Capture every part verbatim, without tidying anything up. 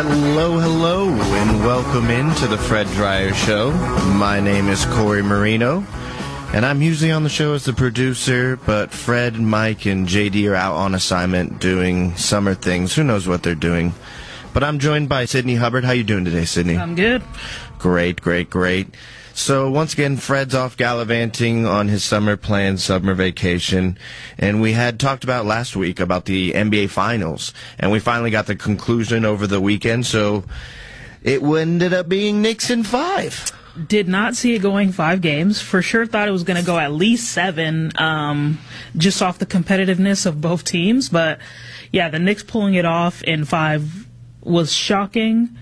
Hello, hello, and welcome into the Fred Dryer Show. My name is Corey Marino, and I'm usually on the show as the producer, but Fred, Mike, and J D are out on assignment doing summer things. Who knows what they're doing? But I'm joined by Sydney Hubbard. How you doing today, Sydney? I'm good. Great, great, great. So once again, Fred's off gallivanting on his summer plans, summer vacation, and we had talked about last week about the N B A Finals, and we finally got the conclusion over the weekend, so it ended up being Knicks in five. Did not see it going five games. For sure thought it was going to go at least seven, um, just off the competitiveness of both teams, but yeah, the Knicks pulling it off in five was shocking.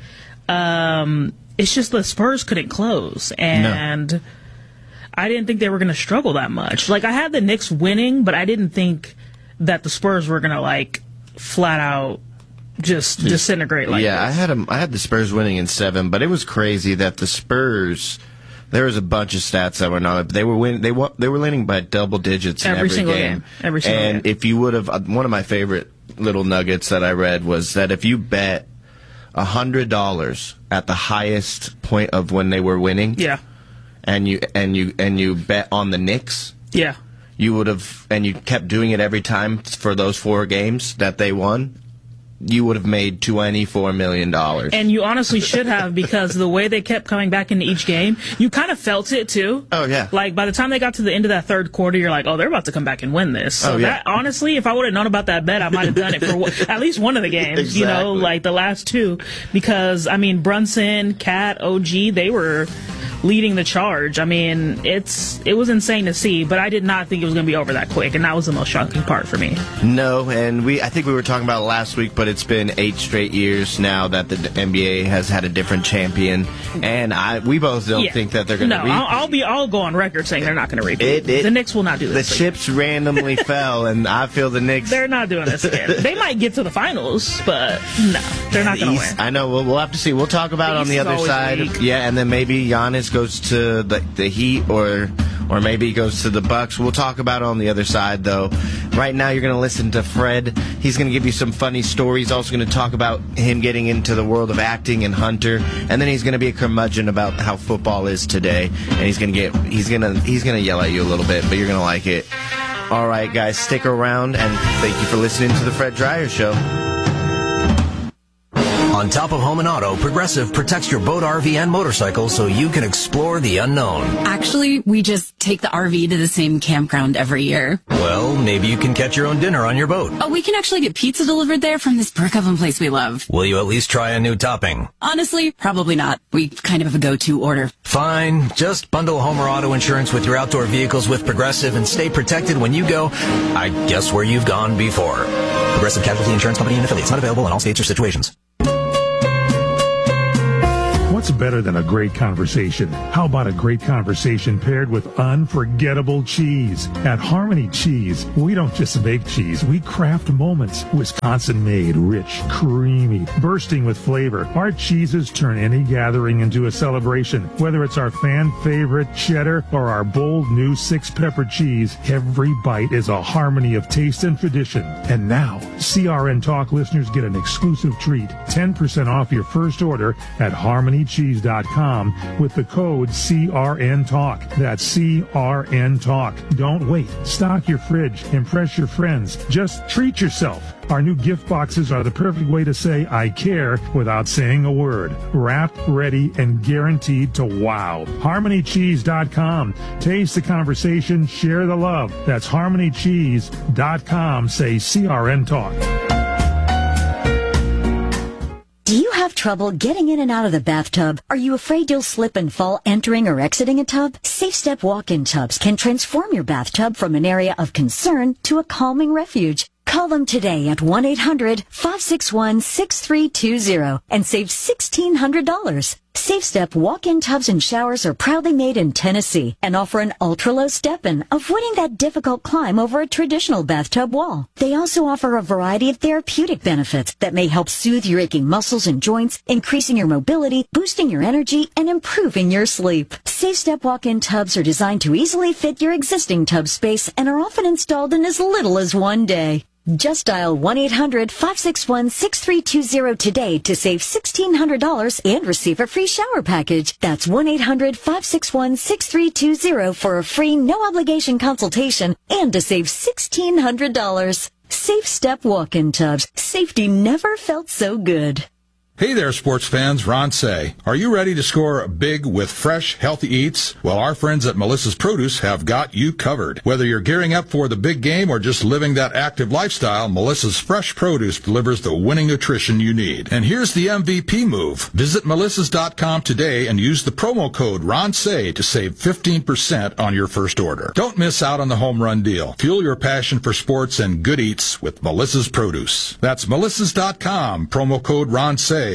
Um... It's just the Spurs couldn't close, and no. I didn't think they were going to struggle that much. Like, I had the Knicks winning, but I didn't think that the Spurs were going to, like, flat out just, just disintegrate like yeah, this. I had them, I had the Spurs winning in seven, but it was crazy that the Spurs, there was a bunch of stats that were not, they were winning, they, they were winning by double digits in every, every single game. game. Every single and game. if you would have, one of my favorite little nuggets that I read was that if you bet A hundred dollars at the highest point of when they were winning. Yeah. And you and you and you bet on the Knicks. Yeah. You would have, and you kept doing it every time for those four games that they won. You would have made twenty-four million dollars. And you honestly should have, because the way they kept coming back into each game, you kind of felt it too. Oh, yeah. Like, by the time they got to the end of that third quarter, you're like, oh, they're about to come back and win this. So oh, yeah. that, honestly, if I would have known about that bet, I might have done it for at least one of the games, Exactly. you know, like the last two. Because, I mean, Brunson, Cat, O G, they were leading the charge. I mean, it's it was insane to see, but I did not think it was going to be over that quick, and that was the most shocking part for me. No, and we I think we were talking about it last week, but it's been eight straight years now that the N B A has had a different champion, and I we both don't yeah. think that they're going to no, repeat. I'll, I'll be I'll go on record saying they're not going to repeat. It, it, the Knicks will not do this. The again. chips randomly fell, and I feel the Knicks. They're not doing this again. They might get to the finals, but no, they're not going to win. I know. We'll, we'll have to see. We'll talk about it on the other side. Weak. Yeah, and then maybe Giannis goes to the, the Heat, or or maybe he goes to the Bucks. We'll talk about it on the other side, though. Right now, you're going to listen to Fred. He's going to give you some funny stories. Also going to talk about him getting into the world of acting and Hunter, and then he's going to be a curmudgeon about how football is today. And he's going to get he's going to he's going to yell at you a little bit, but you're going to like it. All right, guys, stick around, and thank you for listening to the Fred Dryer Show. On top of home and auto, Progressive protects your boat, R V, and motorcycle so you can explore the unknown. Actually, we just take the R V to the same campground every year. Well, maybe you can catch your own dinner on your boat. Oh, we can actually get pizza delivered there from this brick oven place we love. Will you at least try a new topping? Honestly, probably not. We kind of have a go-to order. Fine. Just bundle home or auto insurance with your outdoor vehicles with Progressive and stay protected when you go, I guess, where you've gone before. Progressive Casualty Insurance Company and Affiliates. Not available in all states or situations. What's better than a great conversation? How about a great conversation paired with unforgettable cheese? At Harmony Cheese, we don't just make cheese, we craft moments. Wisconsin-made, rich, creamy, bursting with flavor. Our cheeses turn any gathering into a celebration. Whether it's our fan-favorite cheddar or our bold new six-pepper cheese, every bite is a harmony of taste and tradition. And now, C R N Talk listeners get an exclusive treat. ten percent off your first order at harmony cheese dot com with the code C R N Talk. That's C R N Talk. Don't wait. Stock your fridge. Impress your friends. Just treat yourself. Our new gift boxes are the perfect way to say I care without saying a word. Wrapped, ready, and guaranteed to wow. harmony cheese dot com. Taste the conversation. Share the love. That's harmony cheese dot com. Say C R N Talk. Do you have trouble getting in and out of the bathtub? Are you afraid you'll slip and fall entering or exiting a tub? Safe Step walk-in tubs can transform your bathtub from an area of concern to a calming refuge. Call them today at one eight hundred five six one six three two zero and save sixteen hundred dollars. SafeStep walk-in tubs and showers are proudly made in Tennessee and offer an ultra-low step-in, avoiding that difficult climb over a traditional bathtub wall. They also offer a variety of therapeutic benefits that may help soothe your aching muscles and joints, increasing your mobility, boosting your energy, and improving your sleep. SafeStep walk-in tubs are designed to easily fit your existing tub space and are often installed in as little as one day. Just dial one eight hundred five six one six three two zero today to save sixteen hundred dollars and receive a free shower package. That's one eight hundred five six one six three two zero for a free no-obligation consultation and to save sixteen hundred dollars. SafeStep walk-in tubs. Safety never felt so good. Hey there, sports fans. Ron Say. Are you ready to score big with fresh, healthy eats? Well, our friends at Melissa's Produce have got you covered. Whether you're gearing up for the big game or just living that active lifestyle, Melissa's Fresh Produce delivers the winning nutrition you need. And here's the M V P move. Visit melissas dot com today and use the promo code Ron Say to save fifteen percent on your first order. Don't miss out on the home run deal. Fuel your passion for sports and good eats with Melissa's Produce. That's melissas dot com, promo code Ron Say.